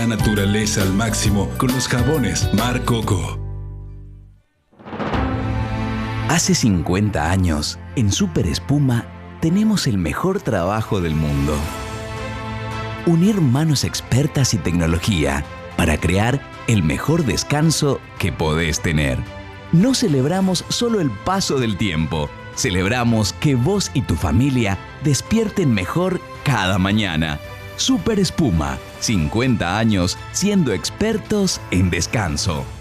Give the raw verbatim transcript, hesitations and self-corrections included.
La naturaleza al máximo con los jabones Mar Coco. Hace cincuenta años, en Super Espuma, tenemos el mejor trabajo del mundo. Unir manos expertas y tecnología para crear el mejor descanso que podés tener. No celebramos solo el paso del tiempo, celebramos que vos y tu familia despierten mejor cada mañana. Super Espuma, cincuenta años siendo expertos en descanso.